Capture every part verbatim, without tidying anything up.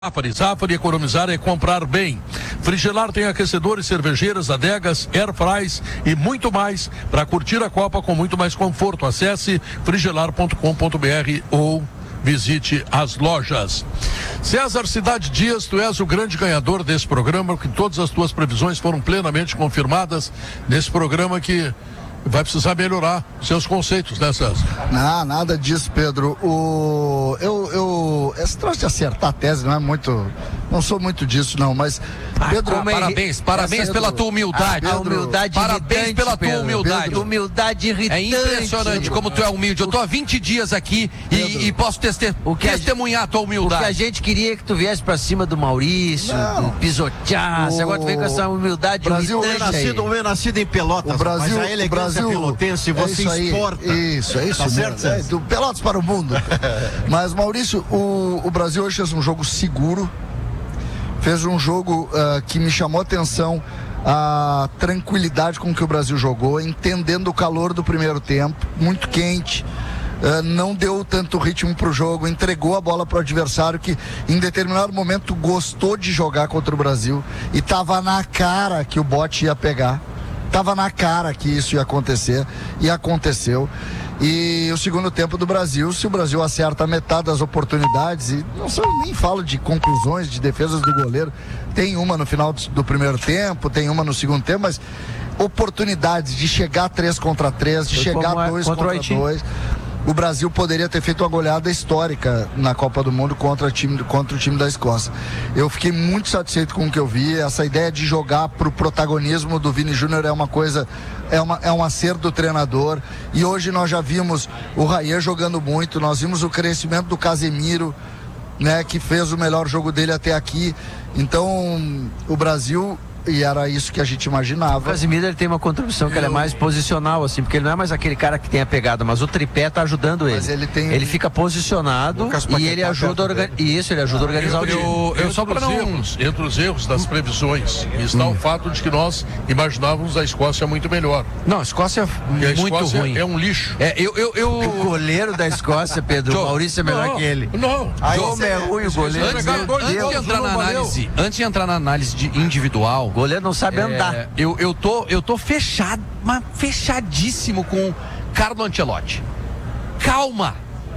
Zafari, Zafari, economizar é comprar bem. Frigelar tem aquecedores, cervejeiras, adegas, air fries e muito mais para curtir a Copa com muito mais conforto. Acesse frigelar ponto com ponto br ou visite as lojas. César Cidade Dias, tu és o grande ganhador desse programa, porque todas as tuas previsões foram plenamente confirmadas nesse programa que vai precisar melhorar seus conceitos, né, César? Não, nada disso, Pedro. O, eu, eu, esse troço de acertar a tese não é muito, não sou muito disso, não, mas, Pedro... Ah, parabéns, parabéns é, pela do, tua humildade. ah, a humildade Parabéns irritante, pela tua Pedro. humildade. Pedro. Humildade irritante. É impressionante Pedro. como tu é humilde. Eu tô há vinte dias aqui e, e posso teste, o que testemunhar a tua humildade. O que a gente queria é que tu viesse pra cima do Maurício, Não. pisoteasse. O... Agora tu vem com essa humildade Brasil, irritante eu Nascido, aí. eu nascido em Pelotas, O Brasil, mas a elegância o Brasil, pelotense você é isso aí, exporta. Isso, é isso Tá mesmo. certo, César? É, do Pelotas para o mundo. Mas, Maurício, o, o Brasil hoje fez um jogo seguro, fez um jogo uh, que me chamou a atenção, a tranquilidade com que o Brasil jogou, entendendo o calor do primeiro tempo, muito quente. Uh, não deu tanto ritmo para o jogo, entregou a bola para o adversário que em determinado momento gostou de jogar contra o Brasil e estava na cara que o bote ia pegar. Estava na cara que isso ia acontecer e aconteceu. E o segundo tempo do Brasil, se o Brasil acerta metade das oportunidades, e não sei, nem falo de conclusões, de defesas do goleiro, tem uma no final do primeiro tempo, tem uma no segundo tempo, mas oportunidades de chegar três contra três, de Foi chegar como é dois contra o contra Haiti. dois. O Brasil poderia ter feito uma goleada histórica na Copa do Mundo contra, time, contra o time da Escócia. Eu fiquei muito satisfeito com o que eu vi. Essa ideia de jogar para o protagonismo do Vini Júnior é uma coisa, é, uma, é um acerto do treinador. E hoje nós já vimos o Raier jogando muito, nós vimos o crescimento do Casemiro, né, que fez o melhor jogo dele até aqui. Então, o Brasil... E era isso que a gente imaginava. O Casemiro, ele tem uma contribuição que ele é mais posicional, assim, porque ele não é mais aquele cara que tem a pegada, mas o tripé tá ajudando ele. Mas ele tem... Ele fica posicionado e ele ajuda a organizar. Isso, ele ajuda a organizar o time. Eu, eu, só para para erros, entre os erros das previsões está Hum. o fato de que nós imaginávamos a Escócia muito melhor. Não, a Escócia E a é muito Escócia ruim. é um lixo. É, eu, eu, eu... O goleiro da Escócia, Pedro, o Maurício é melhor não, que ele. Não, Como é ruim o goleiro. Antes, Meu antes de Deus, entrar na não valeu. análise, antes de entrar na análise de individual, O goleiro não sabe andar. É, eu, eu, tô, eu tô fechado, mas fechadíssimo com Carlo Ancelotti. Calma!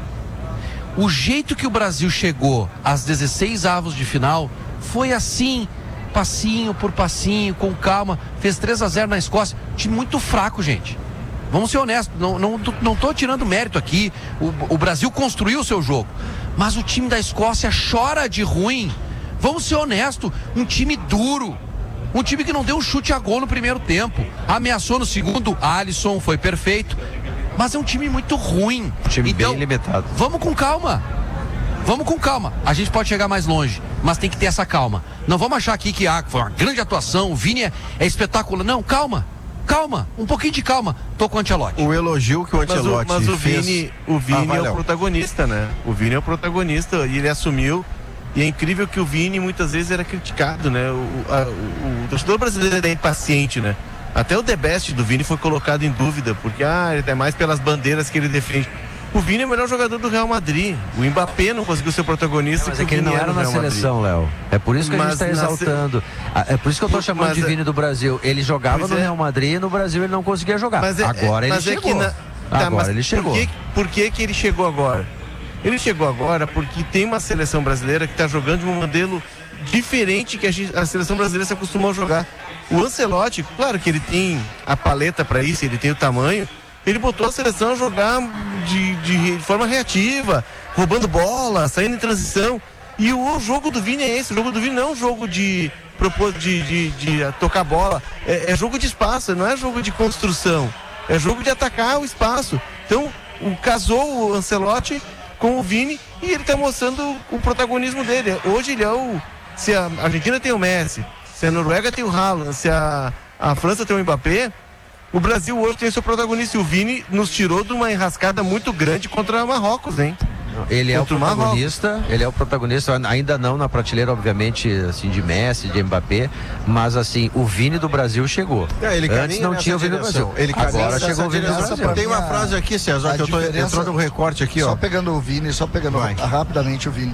O jeito que o Brasil chegou às dezesseis avos de final foi assim, passinho por passinho, com calma. Fez três a zero na Escócia. Time muito fraco, gente. Vamos ser honestos, não, não, não tô tirando mérito aqui. O, o Brasil construiu o seu jogo. Mas o time da Escócia chora de ruim. Vamos ser honestos, um time duro. Um time que não deu um chute a gol no primeiro tempo. Ameaçou no segundo, Alisson foi perfeito. Mas é um time muito ruim. Time então, bem limitado. Vamos com calma. Vamos com calma. A gente pode chegar mais longe, mas tem que ter essa calma. Não vamos achar aqui que ah, foi uma grande atuação, o Vini é, é espetacular. Não, calma. Calma, um pouquinho de calma. Tô com o Ancelotti. O elogio que o Ancelotti Mas o, mas o fez... Vini, o Vini Ah, é valeu. o protagonista, né? O Vini é o protagonista e ele assumiu. E é incrível que o Vini muitas vezes era criticado, né? O, a, o, o torcedor brasileiro é impaciente, né? Até o The Best do Vini foi colocado em dúvida, porque ah, ele é mais pelas bandeiras que ele defende. O Vini é o melhor jogador do Real Madrid. O Mbappé não conseguiu ser protagonista. Mas que é que o ele Vini não era no na Real seleção, Léo. É por isso que a gente Mas está na exaltando. Ah, É por isso que eu tô Mas chamando de é- Vini do Brasil. Ele jogava Pois no é. Real Madrid e no Brasil ele não conseguia jogar. Mas é- Agora ele mas é chegou. que na- Tá, Agora mas ele chegou. Por que, por que que ele chegou agora? Ele chegou agora porque tem uma seleção brasileira que está jogando de um modelo diferente que a, gente- a seleção brasileira se acostumou a jogar. O Ancelotti, claro que ele tem a paleta para isso, ele tem o tamanho, ele botou a seleção a jogar de, de, de forma reativa, roubando bola, saindo em transição. E o, o jogo do Vini é esse, o jogo do Vini não é um jogo de, propor- de, de, de tocar bola, é, é jogo de espaço, não é jogo de construção, é jogo de atacar o espaço. Então, o, casou o Ancelotti com o Vini e ele está mostrando o protagonismo dele. Hoje ele é o... Se a Argentina tem o Messi, se a Noruega tem o Haaland, se a, a França tem o Mbappé, o Brasil hoje tem seu protagonista. E o Vini nos tirou de uma enrascada muito grande contra Marrocos, hein? Ele é o Contra o Marrocos. protagonista, ele é o protagonista, ainda não na prateleira, obviamente, assim, de Messi, de Mbappé, mas assim, o Vini do Brasil chegou. É, ele Antes não nessa tinha o Vini do direção. Brasil. Ele caminha Agora nessa chegou o Vini do direção. Brasil. Tem uma Pra mim, frase aqui, César, a que eu tô diferença- entrando no recorte aqui, Só ó. pegando o Vini, só pegando Vai. rapidamente o Vini.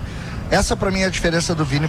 Essa pra mim é a diferença do Vini